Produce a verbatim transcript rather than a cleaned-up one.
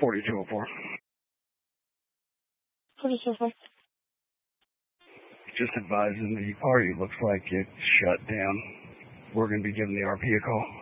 forty-two oh four. forty-two oh four. Just advising the party looks like it shut down. We're going to be giving the R P a call.